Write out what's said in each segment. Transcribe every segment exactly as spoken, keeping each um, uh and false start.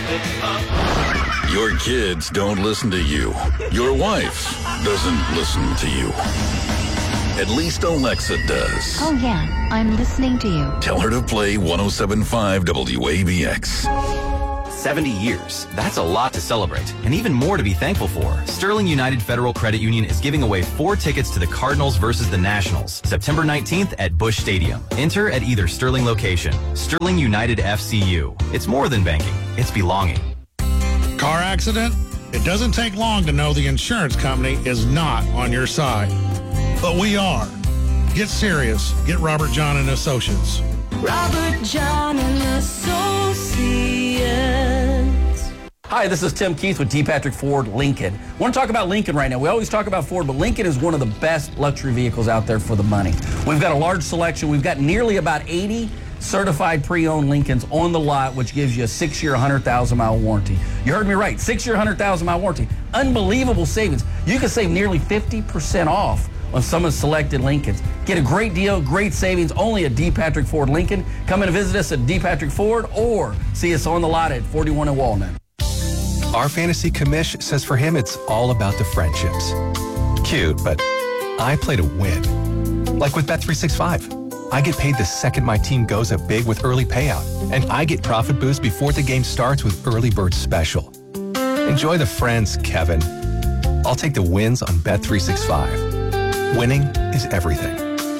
Your kids don't listen to you. Your wife doesn't listen to you. At least Alexa does. Oh, yeah. I'm listening to you. Tell her to play one oh seven point five W A B X. seventy years. That's a lot to celebrate, and even more to be thankful for. Sterling United Federal Credit Union is giving away four tickets to the Cardinals versus the Nationals, September nineteenth at Busch Stadium. Enter at either Sterling location. Sterling United F C U. It's more than banking. It's belonging. Car accident? It doesn't take long to know the insurance company is not on your side. But we are. Get serious. Get Robert John and Associates. Robert John and Associates. Hi, this is Tim Keith with D. Patrick Ford Lincoln. I want to talk about Lincoln right now. We always talk about Ford, but Lincoln is one of the best luxury vehicles out there for the money. We've got a large selection. We've got nearly about eighty certified pre-owned Lincolns on the lot, which gives you a six-year, one hundred thousand mile warranty. You heard me right, six-year, one hundred thousand mile warranty. Unbelievable savings. You can save nearly fifty percent off on some of the selected Lincolns. Get a great deal, great savings, only at D. Patrick Ford Lincoln. Come in and visit us at D. Patrick Ford or see us on the lot at forty-one in Walnut. Our fantasy commish says for him it's all about the friendships. Cute, but I play to win. Like with Bet three sixty-five. I get paid the second my team goes up big with early payout. And I get profit boost before the game starts with Early Bird Special. Enjoy the friends, Kevin. I'll take the wins on Bet three sixty-five. Winning is everything.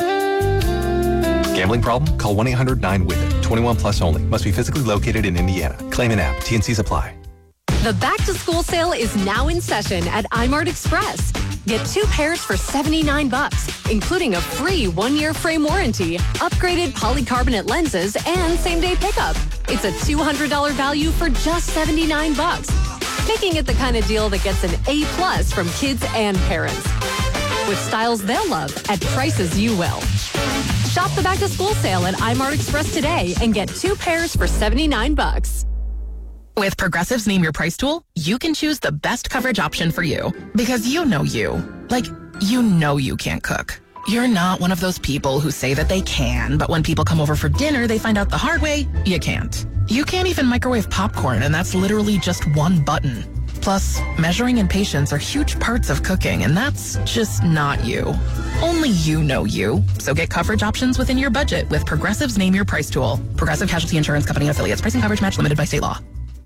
Gambling problem? Call one eight hundred nine with it. twenty-one plus only. Must be physically located in Indiana. Claim an app. T N Cs apply. The back-to-school sale is now in session at iMart Express. Get two pairs for seventy-nine bucks, including a free one-year frame warranty, upgraded polycarbonate lenses, and same-day pickup. It's a two hundred dollars value for just seventy-nine bucks, making it the kind of deal that gets an A plus from kids and parents. With styles they'll love at prices you will. Shop the back-to-school sale at iMart Express today and get two pairs for seventy-nine bucks. With Progressive's Name Your Price tool, you can choose the best coverage option for you. Because you know you. Like, you know you can't cook. You're not one of those people who say that they can, but when people come over for dinner, they find out the hard way, you can't. You can't even microwave popcorn, and that's literally just one button. Plus, measuring and patience are huge parts of cooking, and that's just not you. Only you know you. So get coverage options within your budget with Progressive's Name Your Price tool. Progressive Casualty Insurance Company and affiliates. Pricing coverage match limited by state law.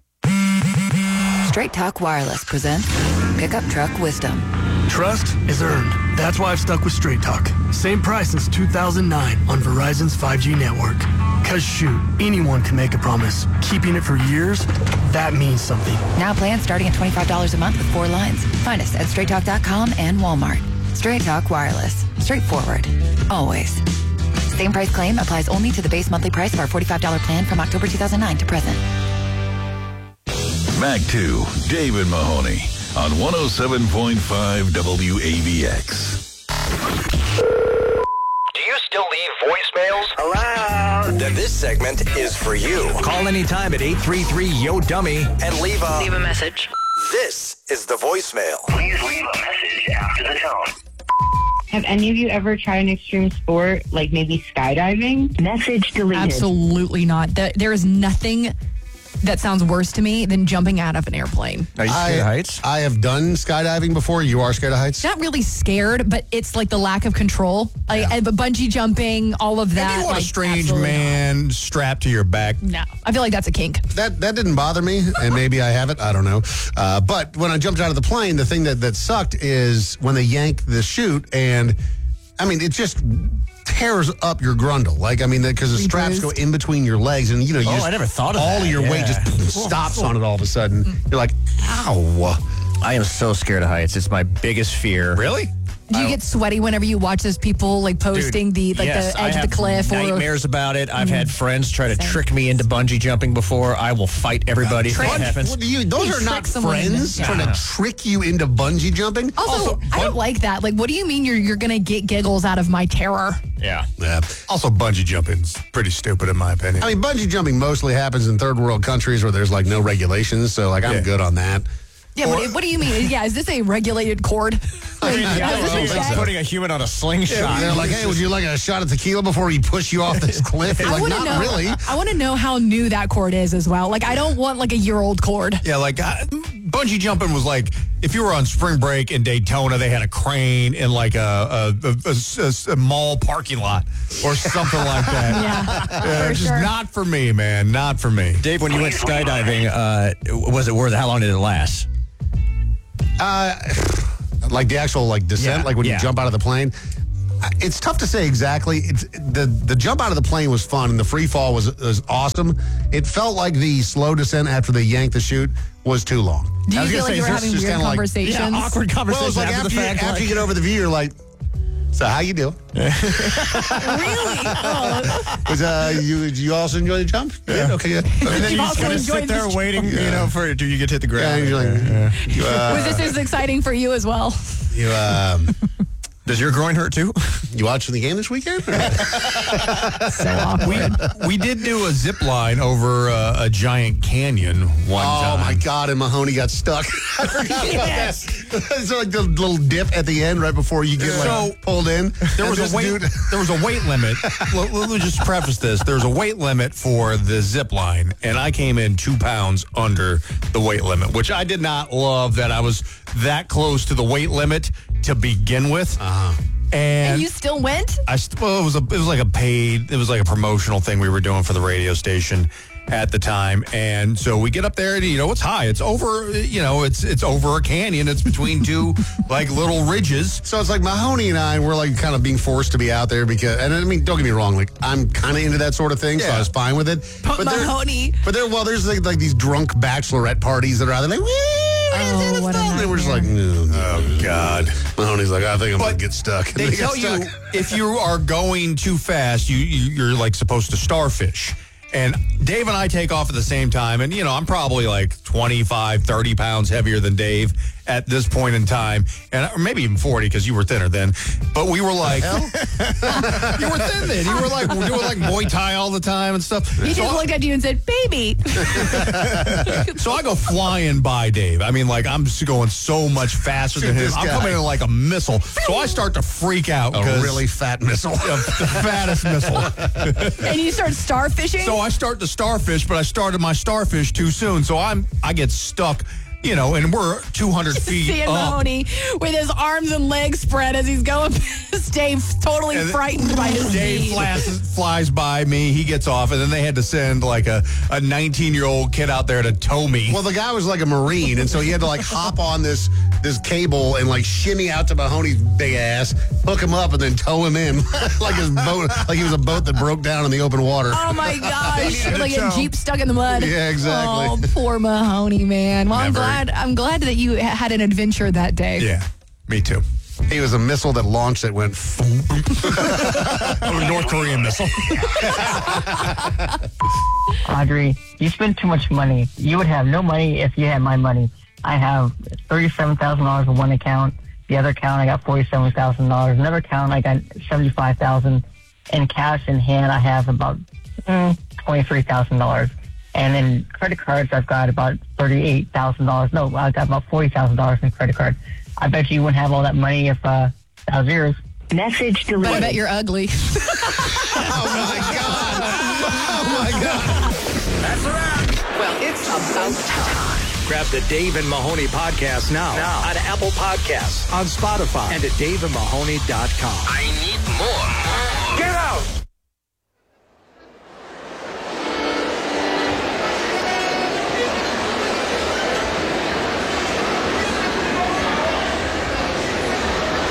Straight Talk Wireless presents Pickup Truck Wisdom. Trust is earned. That's why I've stuck with Straight Talk. Same price since two thousand nine on Verizon's five G network. Cause shoot, anyone can make a promise. Keeping it for years, that means something. Now plans starting at twenty-five dollars a month with four lines. Find us at straight talk dot com and Walmart. Straight Talk Wireless. Straightforward. Always. Same price claim applies only to the base monthly price of our forty-five dollars plan from October two thousand nine to present. Back to David Mahoney on one oh seven point five W A B X. Do you still leave voicemails? Hello? Then this segment is for you. Call anytime at eight three three Y O Dummy and leave a... Leave a message. This is the voicemail. Please leave a message after the tone. Have any of you ever tried an extreme sport, like maybe skydiving? Message deleted. Absolutely not. There is nothing that sounds worse to me than jumping out of an airplane. Are you scared I, of heights? I have done skydiving before. You are scared of heights? Not really scared, but it's like the lack of control. Like yeah. bungee jumping, all of that. Maybe you want like, a strange man not. strapped to your back. No, I feel like that's a kink. That that didn't bother me, and maybe I have it. I don't know. Uh, but when I jumped out of the plane, the thing that, that sucked is when they yank the chute, and I mean, it just tears up your grundle. Like, I mean, because the straps go in between your legs, and, you know, you oh, just, I never thought of all that. of your yeah. weight just stops on it all of a sudden. You're like, ow. I am so scared of heights. It's my biggest fear. Really? Do you get sweaty whenever you watch those people like posting Dude, the like yes, the edge I of the cliff? Have or nightmares about it. I've mm-hmm. had friends try to Same. trick me into bungee jumping before. I will fight everybody if that happens. What do you, those You are not friends yeah. trying to trick you into bungee jumping. Also, also I don't like that. Like, what do you mean you're you're gonna get giggles out of my terror? Yeah. yeah. Also, bungee jumping's pretty stupid in my opinion. I mean, bungee jumping mostly happens in third world countries where there's like no regulations. So, like, I'm yeah. good on that. Yeah, Or- what, what do you mean? Yeah, is this a regulated cord? Like, Yeah, is this it's a like check? putting a human on a slingshot. They're like, hey, would you like a shot of tequila before we push you off this cliff? You're I like, wanna not know, really. I want to know how new that cord is as well. Like, I don't want like a year old cord. Yeah, like uh, bungee jumping was like if you were on spring break in Daytona, they had a crane in like a, a, a, a, a mall parking lot or something like that. Yeah, Yeah, for just sure. not for me, man. Not for me. Dave, when you went skydiving, uh, was it worth? How long did it last? Uh, like the actual like descent, Yeah, like when yeah. you jump out of the plane. Uh, It's tough to say exactly. It's the the jump out of the plane was fun, and the free fall was was awesome. It felt like the slow descent after they yanked the chute was too long. Do you I was feel gonna like say, you were it's having just weird kinda like- conversations? Yeah, awkward Well, conversation it's like after, after, the you, fact. after like- you get over the view, you're like, so how you doing? Really? Oh. Was uh you did you also enjoy the jump? Yeah. Okay. Yeah. And then You you also just kind of enjoyed sit there this waiting, you Yeah. know, for do you get to hit the Yeah, ground? you're like, you, uh, Was this as exciting for you as well? you um Does your groin hurt too? you watching the game this weekend? So awkward. we we did do a zip line over uh, a giant canyon one Oh time. my God! And Mahoney got stuck. I forgot Yes. about that. It's like the little dip at the end, right before you get like So, pulled in. There And was this a weight. dude- There was a weight limit. let, let me just preface this. There's a weight limit for the zip line, and I came in two pounds under the weight limit, which I did not love. That I was that close to the weight limit to begin with. Uh-huh. And, And you still went? I st- well, it was a it was like a paid. It was like a promotional thing we were doing for the radio station at the time, and so we get up there, and you know it's high. It's over. You know it's it's over a canyon. It's between two like little ridges. So it's like Mahoney and I were like kind of being forced to be out there because, and I mean, don't get me wrong, like I'm kind of into that sort of thing, so Yeah. I was fine with it. But there- Mahoney. but there, well, there's like, like these drunk bachelorette parties that are out there like, woo, Oh, what a and we're just like, nightmare. no, Oh God. Mahoney's like, I think I'm But gonna get stuck. And They get tell you stuck. if you are going too fast, you, you you're like supposed to starfish. And Dave and I take off at the same time. And, you know, I'm probably like twenty-five, thirty pounds heavier than Dave at this point in time. And or maybe even forty because you were thinner then. But we were like, you were thin then. You were like, we're doing like Muay Thai all the time and stuff. He So just I- looked at you and said, baby. So I go flying by Dave. I mean, like, I'm just going so much faster than him. This I'm guy. coming in like a missile. So I start to freak out. A 'cause- really fat missile. the fattest missile. And you start starfishing? So I start to starfish, but I started my starfish too soon. So I'm I get stuck, you know, and we're two hundred feet Seeing up. Mahoney with his arms and legs spread as he's going past Dave, totally And then frightened by his Dave speed. flies, flies by me. He gets off, and then they had to send like a a nineteen year old kid out there to tow me. Well, the guy was like a Marine, and so he had to like hop on this this cable and like shimmy out to Mahoney's big ass, hook him up, and then tow him in like his boat, like he was a boat that broke down in the open water. Oh my gosh! needed Like to a tow. Jeep stuck in the mud. Yeah, exactly. Oh, poor Mahoney, man. Well, I'm Never. glad. I'm glad that you ha- had an adventure that day. Yeah, me too. He was a missile that launched that went. A North Korean missile. Audrey, you spend too much money. You would have no money if you had my money. I have thirty-seven thousand dollars in one account. The other account, I got forty-seven thousand dollars. Another account, I got seventy-five thousand dollars. In cash in hand, I have about mm, twenty-three thousand dollars. And in credit cards, I've got about thirty-eight thousand dollars. No, I've got about forty thousand dollars in credit cards. I bet you wouldn't have all that money if uh, that was yours. Message But I deleted. bet you're ugly. Oh my god! Oh my god! That's a wrap. Well, it's about time. Grab the Dave and Mahoney podcast now, now on Apple Podcasts, on Spotify, and at dave and mahoney dot com. I need more. Get out!